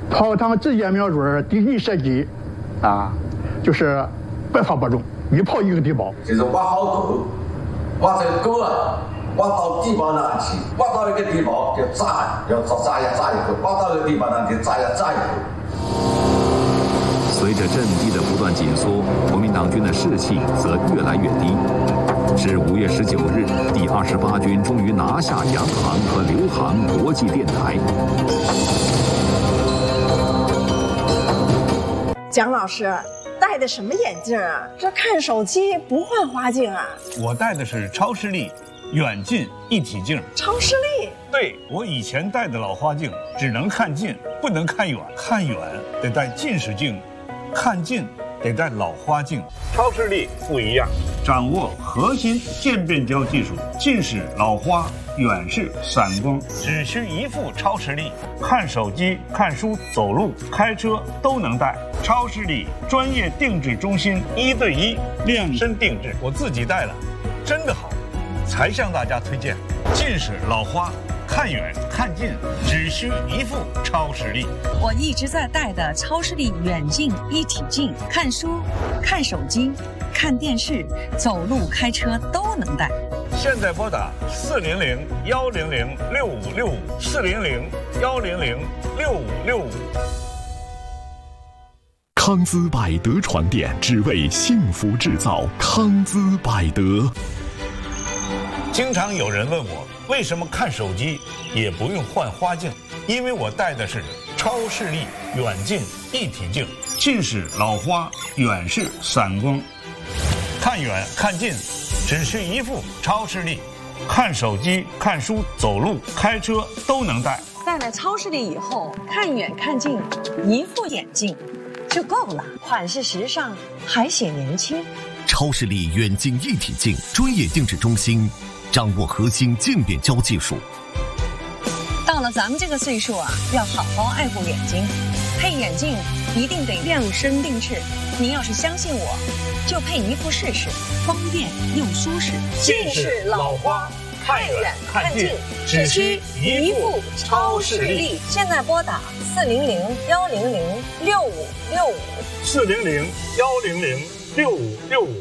炮膛直接瞄准敌人射击，就是百发百中，一炮一个地堡。 就是挖好沟，挖这个沟啊，挖到地堡那去，挖到一个地堡就炸，要炸呀炸一口，挖到一个地堡那就炸呀炸一口。 随着阵地的不断紧缩，国民党军的士气则越来越低。至5月19日，第28军终于拿下洋航和留航国际电台。 蒋老师戴的什么眼镜啊？这看手机不换花镜啊？ 我戴的是超视力远近一体镜。 超视力？ 对，我以前戴的老花镜只能看近，不能看远，看远得戴近视镜，看近得戴老花镜。超视力不一样，掌握核心渐变焦技术，近视、老花、远视、散光，只需一副超视力，看手机、看书、走路、开车都能戴。超视力专业定制中心，1对1量身定制，我自己戴了，真的好，才向大家推荐。近视、老花。看远看近只需一副超视力。 我一直在戴的超视力远近一体镜，看书、看手机、看电视、走路、开车都能戴。 现在拨打400-100-6565，400-100-6565。 康姿百德床垫，只为幸福制造。康姿百德。 经常有人问我，为什么看手机也不用换花镜？因为我戴的是超视力远近一体镜，近视、老花、远视、散光，看远看近只需一副超视力，看手机、看书、走路、开车都能戴。 戴了超视力以后，看远看近一副眼镜就够了，款式时尚，还显年轻。 超视力远近一体镜专业定制中心，掌握核心渐变焦技术。 到了咱们这个岁数啊，要好好爱护眼睛，配眼镜一定得量身定制。您要是相信我，就配一副试试，方便又舒适。 近视、老花，看远看近只需一副超视力。 现在拨打 400-100-6565，400-100-6565。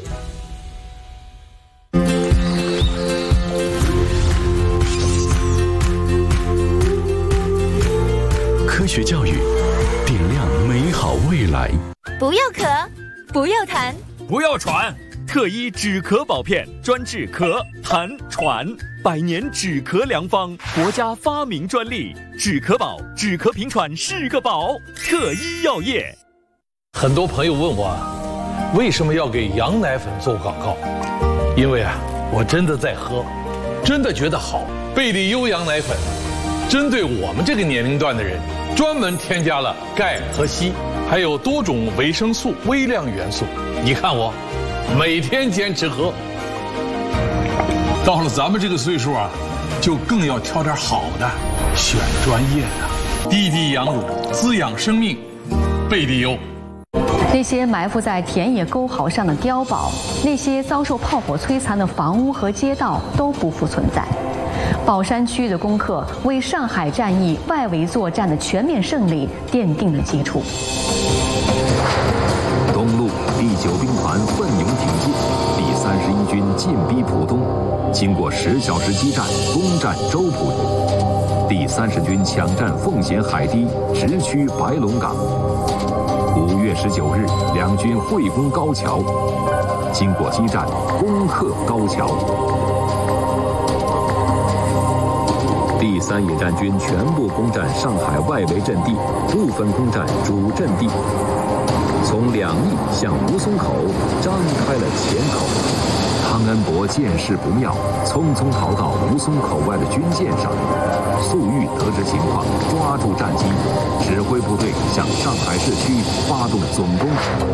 科学教育，点亮美好未来。 不要咳，不要痰， 不要喘。特一止咳宝片，专治咳、痰、喘，100年止咳良方，国家发明专利。止咳宝，止咳平喘是个宝。特一药业。 很多朋友问我，为什么要给羊奶粉做广告？因为我真的在喝，真的觉得好。贝利优羊奶粉，针对我们这个年龄段的人，专门添加了钙和硒，还有多种维生素、微量元素。你看我，每天坚持喝。到了咱们这个岁数就更要挑点好的，选专业的。滴滴羊乳，滋养生命，贝利优。 那些埋伏在田野沟壕上的碉堡，那些遭受炮火摧残的房屋和街道都不复存在。宝山区域的攻克为上海战役外围作战的全面胜利奠定了基础。 东路第9兵团奋勇挺进，第31军进逼浦东，经过10小时激战，攻占周浦。第30军抢占奉贤海堤，直趋白龙港。5月19日，两军会攻高桥，经过激战，攻克高桥。第3野战军全部攻占上海外围阵地，部分攻占主阵地，从两翼向吴淞口张开了前口。汤恩伯见势不妙，匆匆逃到吴淞口外的军舰上。粟裕得知情况，抓住战机，指挥部队向上海市区发动总攻。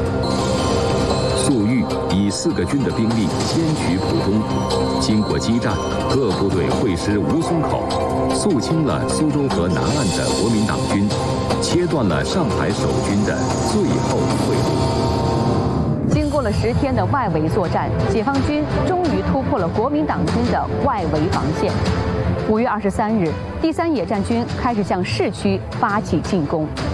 粟裕以4个军的兵力先取浦东，经过激战，各部队会师吴淞口，肃清了苏州河南岸的国民党军，切断了上海守军的最后退路。 经过了10天的外围作战，解放军终于突破了国民党军的外围防线。5月23日，第3野战军开始向市区发起进攻。